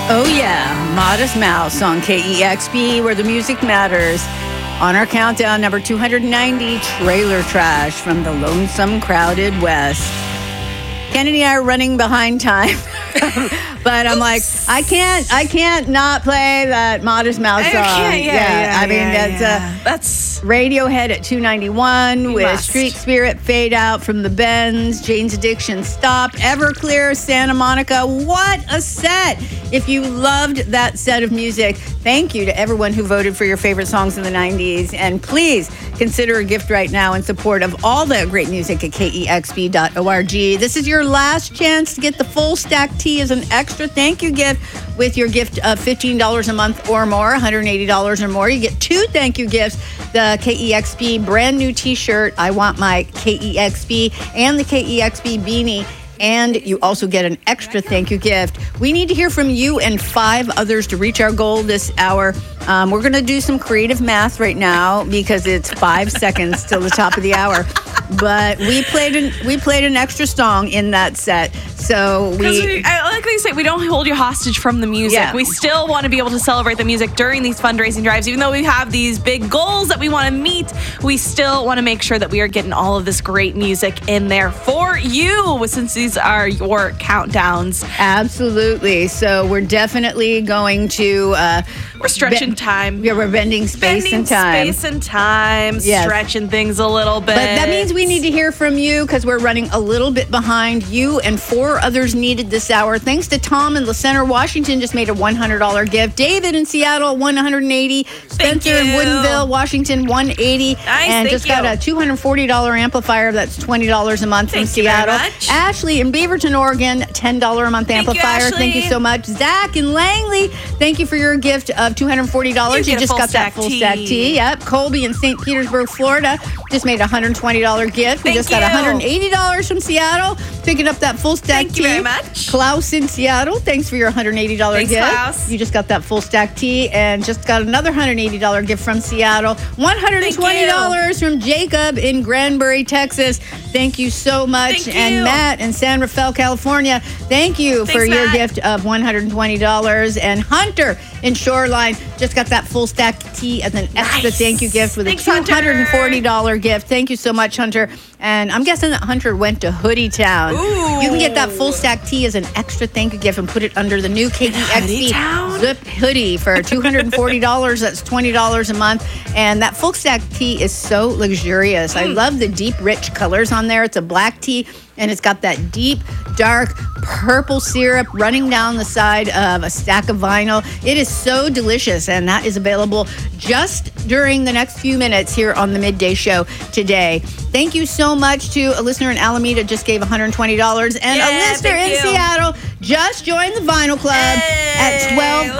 Oh yeah, Modest Mouse on KEXP, where the music matters. On our countdown, number 290, Trailer Trash from the Lonesome Crowded West. Kennedy and I are running behind time. But I'm like, I can't not play that Modest Mouse song. That's Radiohead at 291 with Street Spirit, Fade Out from the Bends, Jane's Addiction, Stop, Everclear, Santa Monica. What a set! If you loved that set of music, thank you to everyone who voted for your favorite songs in the 90s. And please consider a gift right now in support of all the great music at KEXP.org. This is your last chance to get the full stack tee as an extra thank you gift with your gift of $15 a month or more, $180 or more. You get two thank you gifts, the KEXP brand new t-shirt, I Want My KEXP, and the KEXP beanie. And you also get an extra thank you gift. We need to hear from you and 5 others to reach our goal this hour. We're going to do some creative math right now because it's 5 seconds till the top of the hour. But we played an extra song in that set. So I like what you say, we don't hold you hostage from the music. Yeah. We still want to be able to celebrate the music during these fundraising drives. Even though we have these big goals that we want to meet, we still want to make sure that we are getting all of this great music in there for you, since these are your countdowns. Absolutely. So we're definitely going to... we're stretching time. Yeah, we're bending space and time. Yes. Stretching things a little bit. But that means we need to hear from you because we're running a little bit behind. You and 4 others needed this hour. Thanks to Tom in La Center, Washington, just made a $100 gift. David in Seattle, $180. Spencer in Woodinville, Washington, $180. And just got a $240 amplifier. That's $20 a month from Seattle. Ashley in Beaverton, Oregon, $10 a month amplifier. Thank you so much. Zach in Langley, thank you for your gift of $240. You just got that full stack tee. Yep. Colby in St. Petersburg, Florida, just made a $120 gift. We just got $180 from Seattle, picking up that full stack tee. Thank you very much. Klaus in Seattle, thanks for your $180 gift. Klaus. You just got that full stack tee and just got another $180 gift from Seattle. $120 from Jacob in Granbury, Texas. Thank you so much. And Matt in San Rafael, California, thank you for your gift of $120. And Hunter in Shoreline just got that full stack tee as an extra thank you gift with a $240 gift. Thank you so much, Hunter. And I'm guessing that Hunter went to Hoodie Town. Ooh. You can get that full stack tee as an extra thank you gift and put it under the new KEXP Zip hoodie for $240. That's $20 a month. And that full stack tee is so luxurious. I love the deep, rich colors on there. It's a black tee, and it's got that deep, dark purple syrup running down the side of a stack of vinyl. It is so delicious, and that is available just during the next few minutes here on the Midday Show today. Thank you so much to a listener in Alameda, just gave $120, and a listener in Seattle just joined the Vinyl Club at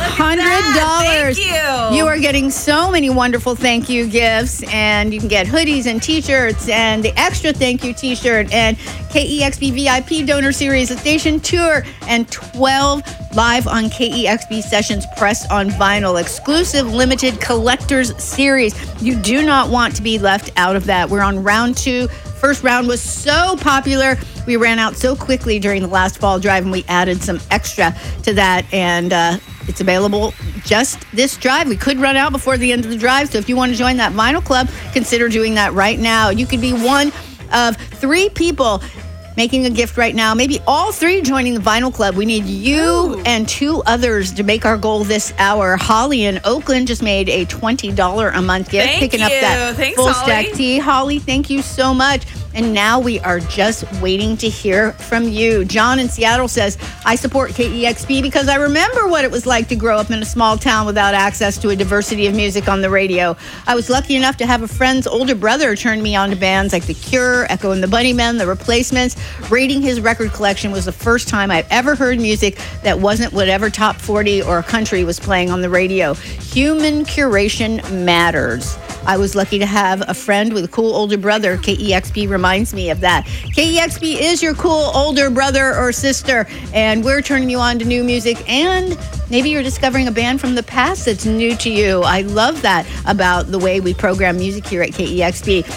$1,200. Thank you. You are getting so many wonderful thank you gifts, and you can get hoodies and t-shirts and the extra thank you t-shirt and KEXP VIP Donor Series, a station tour, and 12 live on KEXP sessions pressed on vinyl, exclusive limited collectors series. You do not want to be left out of that. We're on round 2. First round was so popular. We ran out so quickly during the last fall drive, and we added some extra to that, and it's available just this drive. We could run out before the end of the drive, so if you want to join that Vinyl Club, consider doing that right now. You could be one of 3 people making a gift right now, maybe all 3 joining the Vinyl Club. We need you and 2 others to make our goal this hour. Holly in Oakland just made a $20 a month gift, picking up that full stack tee. Holly, thank you so much. And now we are just waiting to hear from you. John in Seattle says, I support KEXP because I remember what it was like to grow up in a small town without access to a diversity of music on the radio. I was lucky enough to have a friend's older brother turn me on to bands like The Cure, Echo and the Bunnymen, The Replacements. Raiding his record collection was the first time I've ever heard music that wasn't whatever top 40 or country was playing on the radio. Human curation matters. I was lucky to have a friend with a cool older brother. KEXP reminds me of that. KEXP is your cool older brother or sister, and we're turning you on to new music, and maybe you're discovering a band from the past that's new to you. I love that about the way we program music here at KEXP.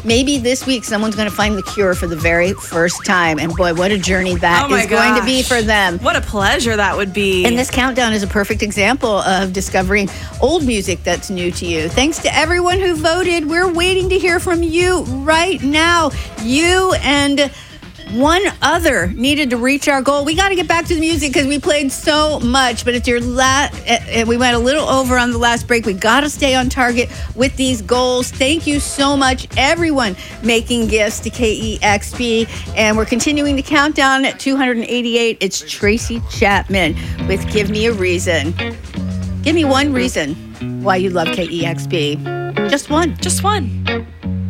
maybe this week someone's going to find the cure for the very first time. And boy, what a journey that is going to be for them. What a pleasure that would be. And this countdown is a perfect example of discovering old music that's new to you. Thanks to everyone who voted. We're waiting to hear from you right now. You and one other needed to reach our goal. We got to get back to the music because we played so much, but it's your we went a little over on the last break. We got to stay on target with these goals. Thank you so much, everyone making gifts to KEXP. And we're continuing the countdown at 288. It's Tracy Chapman with Give Me a Reason. Give me one reason why you love KEXP. Just one. Just one.